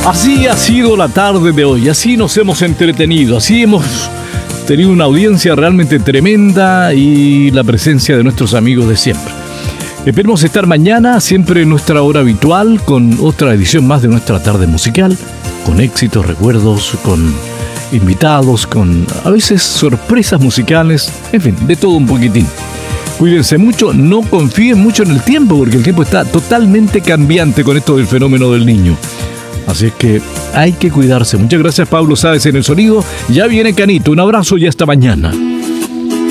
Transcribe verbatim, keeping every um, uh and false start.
Así ha sido la tarde de hoy, así nos hemos entretenido, así hemos tenido una audiencia realmente tremenda y la presencia de nuestros amigos de siempre. Esperemos estar mañana, siempre en nuestra hora habitual, con otra edición más de nuestra tarde musical, con éxitos, recuerdos, con invitados, con a veces sorpresas musicales, en fin, de todo un poquitín. Cuídense mucho, no confíen mucho en el tiempo, porque el tiempo está totalmente cambiante con esto del fenómeno del niño. Así es que hay que cuidarse. Muchas gracias, Pablo Sáez en el sonido. Ya viene Canito. Un abrazo y hasta mañana.